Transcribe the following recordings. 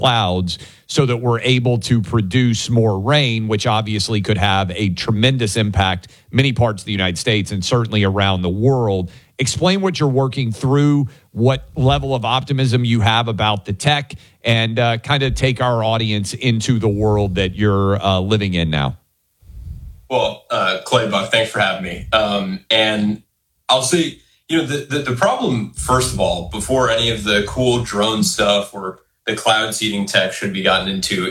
clouds so that we're able to produce more rain, which obviously could have a tremendous impact many parts of the United States and certainly around the world. Explain what you're working through, what level of optimism you have about the tech, and kind of take our audience into the world that you're living in now. Well, Clay, Buck, thanks for having me. And I'll say, the problem, first of all, before any of the cool drone stuff or the cloud seeding tech should be gotten into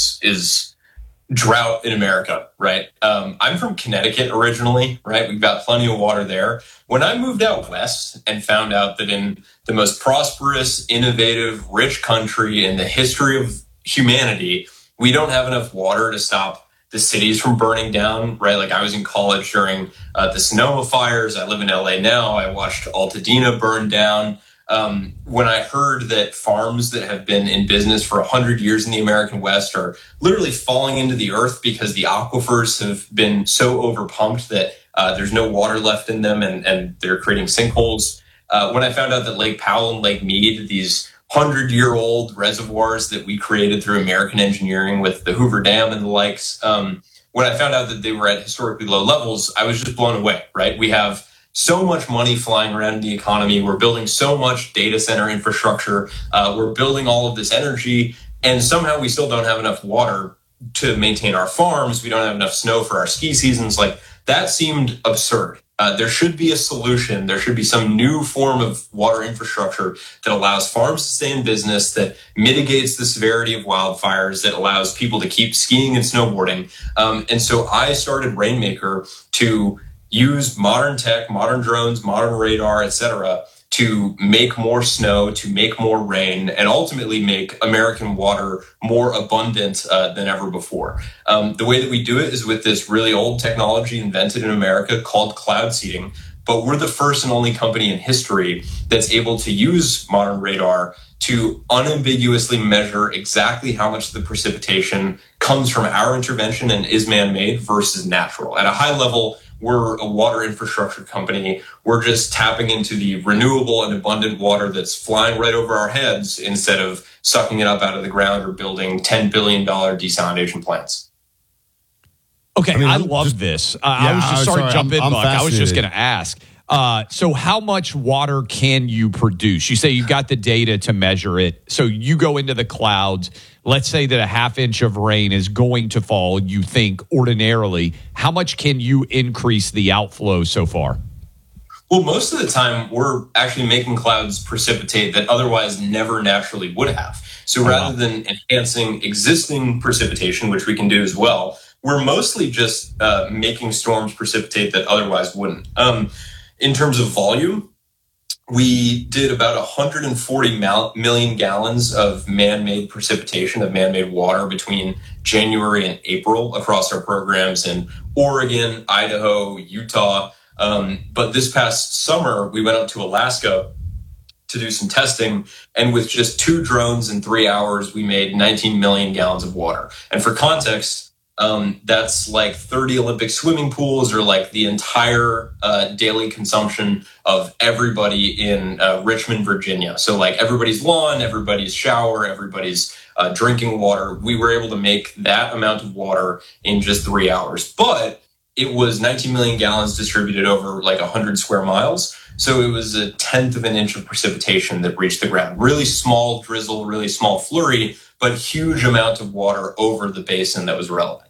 is drought in America, right? I'm from Connecticut originally, right? We've got plenty of water there. When I moved out west and found out that in the most prosperous, innovative, rich country in the history of humanity, we don't have enough water to stop the cities from burning down, right? Like I was in college during the Sonoma fires. I live in LA now. I watched Altadena burn down. When I heard that farms that have been in business for 100 years in the American West are literally falling into the earth because the aquifers have been so overpumped that there's no water left in them and they're creating sinkholes. When I found out that Lake Powell and Lake Mead, these 100-year-old reservoirs that we created through American engineering with the Hoover Dam and the likes, when I found out that they were at historically low levels, I was just blown away, right? We have so much money flying around in the economy. We're building so much data center infrastructure. We're building all of this energy, and somehow we still don't have enough water to maintain our farms. We don't have enough snow for our ski seasons. Like, that seemed absurd. There should be a solution. There should be some new form of water infrastructure that allows farms to stay in business, that mitigates the severity of wildfires, that allows people to keep skiing and snowboarding. And so I started Rainmaker to use modern tech, modern drones, modern radar, et cetera, to make more snow, to make more rain, and ultimately make American water more abundant than ever before. The way that we do it is with this really old technology invented in America called cloud seeding, but we're the first and only company in history that's able to use modern radar to unambiguously measure exactly how much of the precipitation comes from our intervention and is man-made versus natural. At a high level, we're a water infrastructure company. We're just tapping into the renewable and abundant water that's flying right over our heads instead of sucking it up out of the ground or building $10 billion desalination plants. Okay, I love this. I was just sorry to jump in, Buck. I was just going to ask. So how much water can you produce? You say you've got the data to measure it. So you go into the clouds. Let's say that a half inch of rain is going to fall, you think, ordinarily. How much can you increase the outflow so far? Well, most of the time, we're actually making clouds precipitate that otherwise never naturally would have. So rather than enhancing existing precipitation, which we can do as well, we're mostly just making storms precipitate that otherwise wouldn't. In terms of volume, we did about 140 million gallons of man-made precipitation, of man-made water between January and April across our programs in Oregon, Idaho, Utah. But this past summer, we went up to Alaska to do some testing. And with just 2 drones in 3 hours, we made 19 million gallons of water. And for context, that's like 30 Olympic swimming pools or like the entire daily consumption of everybody in Richmond, Virginia. So like everybody's lawn, everybody's shower, everybody's drinking water. We were able to make that amount of water in just 3 hours. But it was 19 million gallons distributed over like 100 square miles. So it was a tenth of an inch of precipitation that reached the ground. Really small drizzle, really small flurry, but huge amount of water over the basin that was relevant.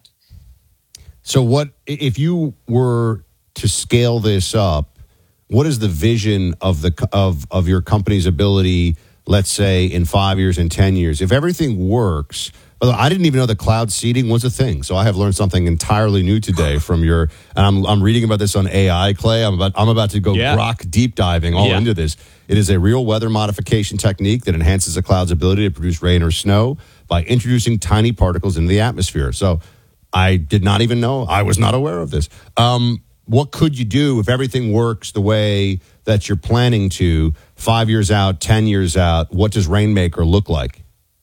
So what, if you were to scale this up, what is the vision of of your company's ability, let's say in 5 years and 10 years? If everything works, although I didn't even know that cloud seeding was a thing, so I have learned something entirely new today from your, and I'm reading about this on AI, Clay. I'm about to go Grok deep diving into this. It is a real weather modification technique that enhances a cloud's ability to produce rain or snow by introducing tiny particles into the atmosphere. So I did not even know. I was not aware of this. What could you do if everything works the way that you're planning to 5 years out, 10 years out? What does Rainmaker look like?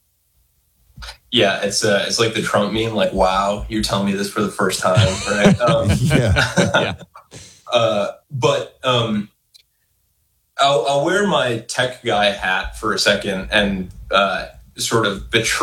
Yeah, it's like the Trump meme, like, wow, you're telling me this for the first time, right? But I'll wear my tech guy hat for a second and sort of betray